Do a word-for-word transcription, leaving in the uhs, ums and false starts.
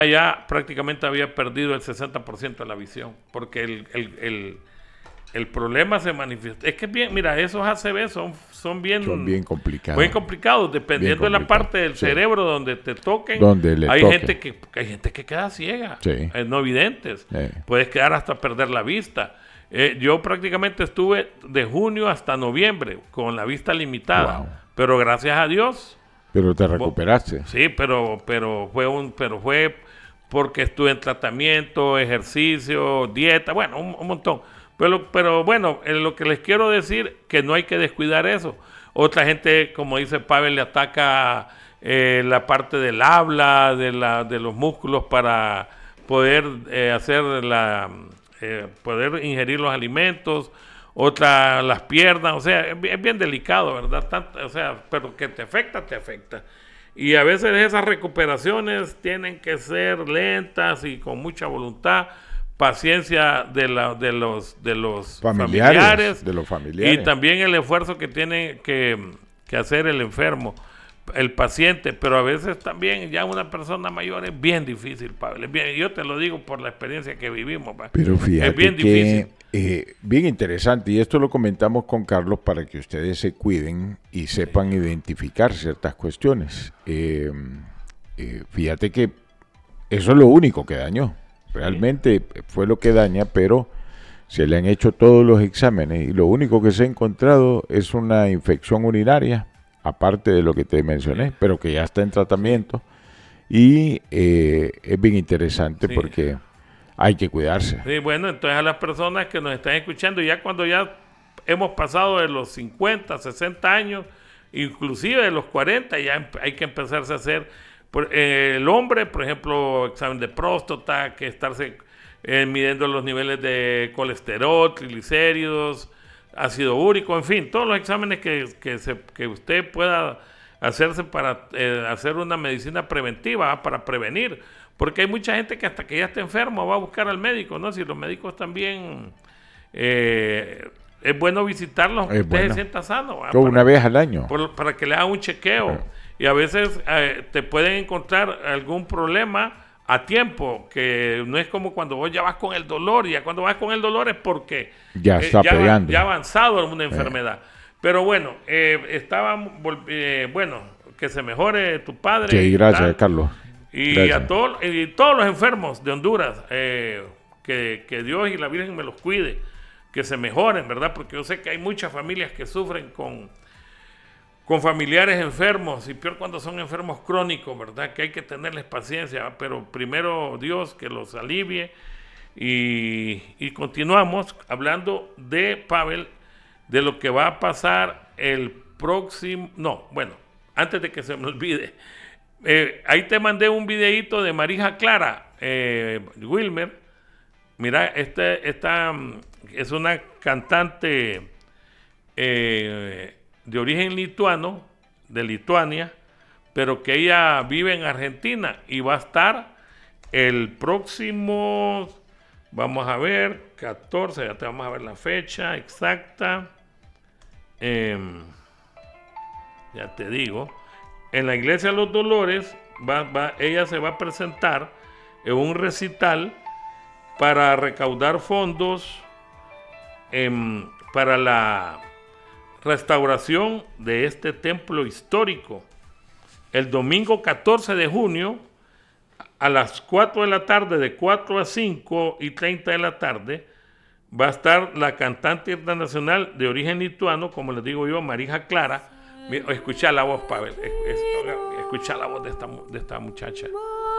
ya prácticamente había perdido el sesenta por ciento de la visión, porque el, el, el, el problema se manifiesta. Es que bien, mira, esos A C V son, son bien, son bien complicados. Bien complicados, dependiendo bien complicado. de la parte del sí. cerebro donde te toquen. Donde le hay toque. gente que hay gente que queda ciega, sí. eh, no videntes. Sí. Puedes quedar hasta perder la vista. Eh, yo prácticamente estuve de junio hasta noviembre con la vista limitada, wow. pero gracias a Dios. Pero te recuperaste. Sí, pero pero fue un pero fue porque estuve en tratamiento, ejercicio, dieta, bueno, un, un montón. Pero pero bueno, eh, lo que les quiero decir que no hay que descuidar eso. Otra gente, como dice Pavel, le ataca eh, la parte del habla, de la de los músculos para poder eh, hacer la eh, poder ingerir los alimentos. Otra las piernas, o sea, es bien, es bien delicado, ¿verdad? Tanto, o sea, pero que te afecta, te afecta. Y a veces esas recuperaciones tienen que ser lentas y con mucha voluntad, paciencia de, la, de los, de los familiares, familiares, de los familiares. Y también el esfuerzo que tiene que, que hacer el enfermo, el paciente, pero a veces también ya una persona mayor es bien difícil, Pablo. Es bien, yo te lo digo por la experiencia que vivimos, Pablo. Pero fíjate es bien que, difícil. Eh, bien interesante, y esto lo comentamos con Carlos para que ustedes se cuiden y sepan identificar ciertas cuestiones. Eh, eh, fíjate que eso es lo único que dañó, realmente fue lo que daña, pero se le han hecho todos los exámenes y lo único que se ha encontrado es una infección urinaria, aparte de lo que te mencioné, pero que ya está en tratamiento, y eh, es bien interesante sí. porque hay que cuidarse. Sí, bueno, entonces a las personas que nos están escuchando, ya cuando ya hemos pasado de los cincuenta, sesenta años, inclusive de los cuarenta, ya hay que empezarse a hacer, por, eh, el hombre, por ejemplo, examen de próstata, que estarse eh, midiendo los niveles de colesterol, triglicéridos, ácido úrico, en fin, todos los exámenes que, que, se, que usted pueda hacerse para eh, hacer una medicina preventiva, para prevenir. Porque hay mucha gente que hasta que ya está enfermo va a buscar al médico, ¿no? Si los médicos también, eh, es bueno visitarlos, aunque usted bueno. se sienta sano. ¿verdad? Una para, vez al año. Por, para que le hagan un chequeo. Pero. Y a veces eh, te pueden encontrar algún problema a tiempo, que no es como cuando vos ya vas con el dolor, y ya cuando vas con el dolor es porque ya está eh, ya, pegando. ya ha avanzado en una enfermedad. Eh. Pero bueno, eh, estaba, eh, bueno, que se mejore tu padre. Sí, gracias, Carlos. Y Gracias. a todos, y todos los enfermos de Honduras, eh, que, que Dios y la Virgen me los cuide, que se mejoren, ¿verdad? Porque yo sé que hay muchas familias que sufren con, con familiares enfermos, y peor cuando son enfermos crónicos, ¿verdad? Que hay que tenerles paciencia, pero primero Dios que los alivie. Y, y continuamos hablando de Pavel, de lo que va a pasar el próximo, no, bueno, antes de que se me olvide. Eh, ahí te mandé un videíto de Marija Clara, eh, Wilmer. Mira, este, esta es una cantante eh, de origen lituano, de Lituania, pero que ella vive en Argentina y va a estar el próximo, vamos a ver, catorce, ya te vamos a ver la fecha exacta, eh, ya te digo. En la Iglesia de los Dolores, va, va, ella se va a presentar en un recital para recaudar fondos eh, para la restauración de este templo histórico. El domingo catorce de junio, a las cuatro de la tarde, de cuatro a cinco y treinta de la tarde, va a estar la cantante internacional de origen lituano, como les digo yo, Marija Clara. Escucha la voz, Pavel. Escucha la voz de esta, de esta muchacha.